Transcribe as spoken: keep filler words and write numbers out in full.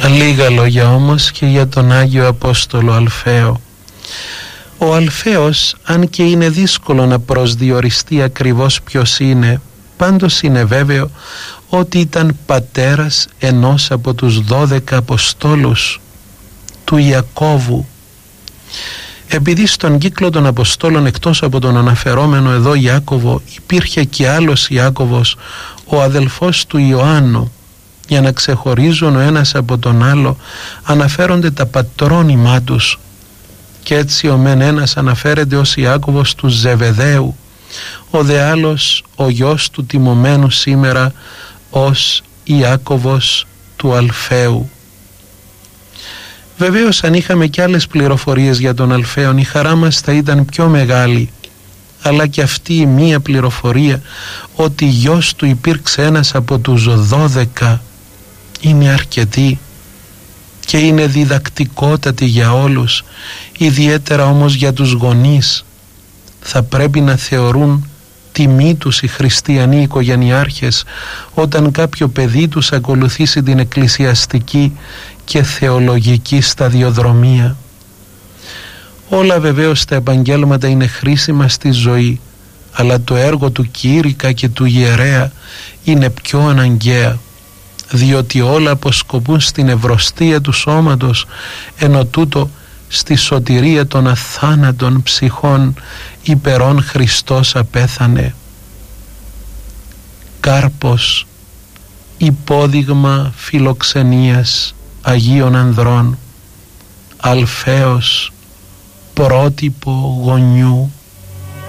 Λίγα λόγια όμως και για τον Άγιο Απόστολο Αλφαίο. Ο Αλφαίος, αν και είναι δύσκολο να προσδιοριστεί ακριβώς ποιος είναι, πάντως είναι βέβαιο ότι ήταν πατέρας ενός από τους δώδεκα Αποστόλους, του Ιακώβου. Επειδή στον κύκλο των Αποστόλων, εκτός από τον αναφερόμενο εδώ Ιάκωβο, υπήρχε και άλλος Ιάκωβος, ο αδελφός του Ιωάννου, για να ξεχωρίζουν ο ένας από τον άλλο αναφέρονται τα πατρόνυμά τους, και έτσι ο μεν ένας αναφέρεται ως Ιάκωβος του Ζεβεδαίου, ο δε άλλος ο γιος του τιμωμένου σήμερα ως Ιάκωβος του Αλφαίου. Βεβαίως, αν είχαμε και άλλες πληροφορίες για τον Αλφαίον, η χαρά μας θα ήταν πιο μεγάλη, αλλά και αυτή η μία πληροφορία ότι γιος του υπήρξε ένας από τους δώδεκα είναι αρκετή και είναι διδακτικότατη για όλους, ιδιαίτερα όμως για τους γονείς. Θα πρέπει να θεωρούν τιμή τους οι χριστιανοί οικογενειάρχες όταν κάποιο παιδί τους ακολουθήσει την εκκλησιαστική και θεολογική σταδιοδρομία. Όλα βεβαίως τα επαγγέλματα είναι χρήσιμα στη ζωή, αλλά το έργο του κήρυκα και του ιερέα είναι πιο αναγκαία, διότι όλα αποσκοπούν στην ευρωστία του σώματος, ενώ τούτο στη σωτηρία των αθάνατων ψυχών υπερών Χριστός απέθανε. Κάρπος, υπόδειγμα φιλοξενίας Αγίων Ανδρών, Αλφαίος, πρότυπο γονιού,